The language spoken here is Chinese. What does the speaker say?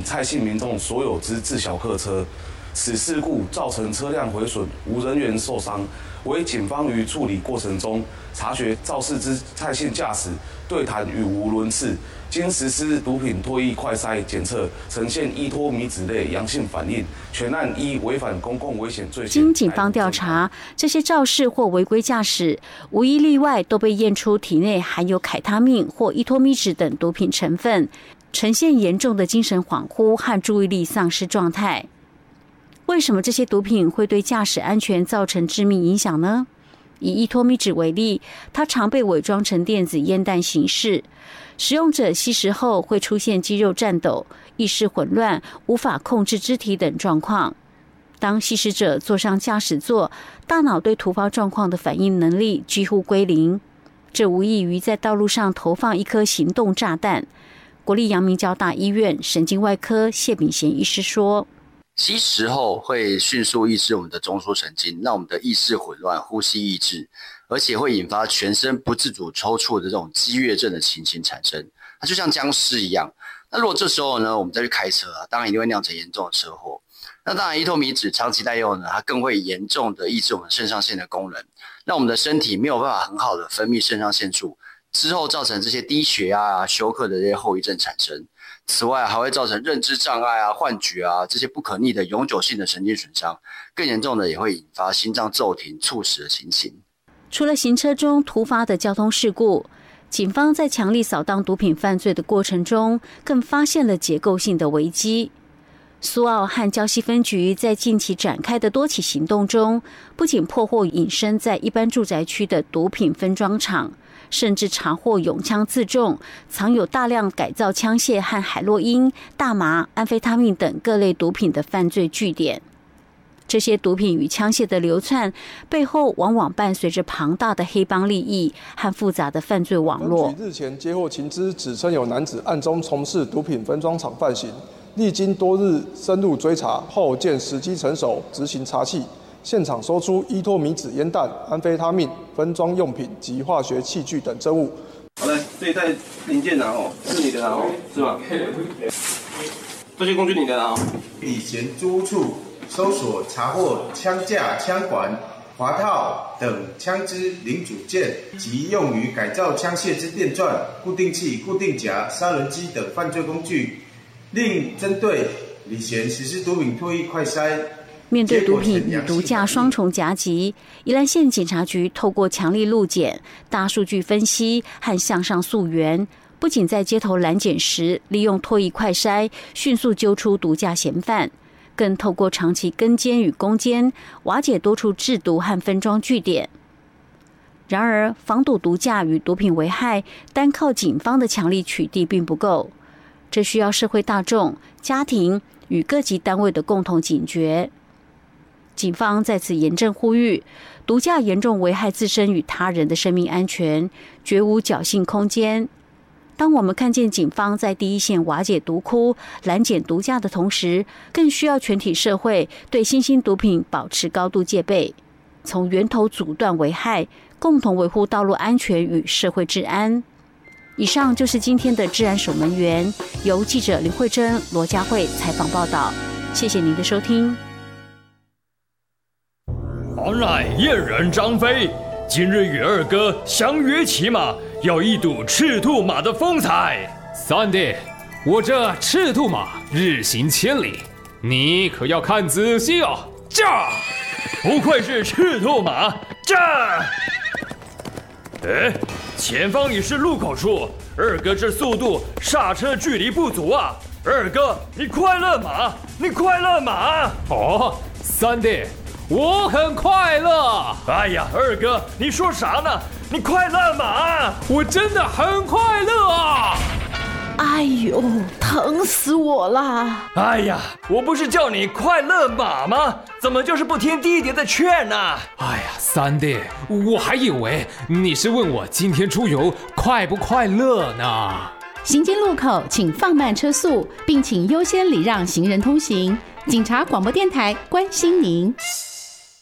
蔡姓民众所有之自小客车。此事故造成车辆毁损，无人员受伤。为警方于处理过程中查询肇事之蔡姓驾驶对谈语无伦次，经实施毒品唾液快筛检测，呈现依托米脂类阳性反应，全案依违反公共危险罪。 经警方调查，这些肇事或违规驾驶无一例外都被验出体内含有凯他命或依托米脂等毒品成分，呈现严重的精神恍惚和注意力丧失状态。为什么这些毒品会对驾驶安全造成致命影响呢？以依托米脂为例，它常被伪装成电子烟弹形式，使用者吸食后会出现肌肉颤抖、意识混乱、无法控制肢体等状况。当吸食者坐上驾驶座，大脑对突发状况的反应能力几乎归零，这无异于在道路上投放一颗行动炸弹。国立阳明交大医院神经外科谢炳贤医师说， 吸食后会迅速抑制我们的中枢神经，让我们的意识混乱、呼吸抑制，而且会引发全身不自主抽搐的这种激越症的情形产生。它就像僵尸一样。那如果这时候呢，我们再去开车当然一定会酿成严重的车祸。那当然，依托米脂长期带用呢，它更会严重的抑制我们肾上腺的功能，让我们的身体没有办法很好的分泌肾上腺素，之后造成这些低血压休克的这些后遗症产生。此外，还会造成认知障碍幻觉这些不可逆的永久性的神经损伤，更严重的也会引发心脏骤停、猝死的情形。 除了行车中突发的交通事故，警方在强力扫荡毒品犯罪的过程中，更发现了结构性的危机。苏澳和礁溪分局在近期展开的多起行动中，不仅破获隐身在一般住宅区的毒品分装厂，甚至查获拥枪自重、藏有大量改造枪械和海洛因、大麻、安非他命等各类毒品的犯罪据点。这些毒品与枪械的流窜背后，往往伴随着庞大的黑帮利益和复杂的犯罪网络。 日前接获情资，指称有男子暗中从事毒品分装厂犯行，历经多日深入追查后，见时机成熟，执行查缉。现场搜出依托米脂烟弹、安非他命、分装用品及化学器具等证物。 好嘞，这一袋零件拿是你的拿是吧？这些工具你的拿以前租屋处搜索查获枪架、枪管、滑套等枪支零组件及用于改造枪械之电钻、固定器、固定夹、砂轮机等犯罪工具。另针对李贤实施毒品唾液快筛。 面对毒品与毒驾双重夹击，宜兰县警察局透过强力路检、大数据分析和向上溯源，不仅在街头拦检时利用唾液快筛迅速揪出毒驾嫌犯，更透过长期跟监与攻坚，瓦解多处制毒和分装据点。然而，防堵毒驾与毒品危害，单靠警方的强力取缔并不够，这需要社会大众、家庭与各级单位的共同警觉。警方在此严正呼吁，毒驾严重危害自身与他人的生命安全，绝无侥幸空间。当我们看见警方在第一线瓦解毒窟、拦检毒驾的同时，更需要全体社会对新兴毒品保持高度戒备，从源头阻断危害，共同维护道路安全与社会治安。以上就是今天的治安守门员，由记者林慧珍、罗佳慧采访报道。谢谢您的收听。 我乃燕人张飞，今日与二哥相约骑马，要一睹赤兔马的风采。 三弟，我这赤兔马日行千里，你可要看仔细哦。 驾！不愧是赤兔马，驾！哎，前方已是路口处，二哥这速度刹车距离不足啊！二哥，你快勒马，你快勒马！ 哦，三弟。我很快乐。 哎呀，二哥，你说啥呢？你快乐马！ 我真的很快乐啊！ 哎呦，疼死我了！ 哎呀，我不是叫你快乐马吗？怎么就是不听弟弟的劝呢？ 哎呀，三弟，我还以为你是问我今天出游快不快乐呢。 行经路口请放慢车速，并请优先礼让行人通行。警察广播电台关心您。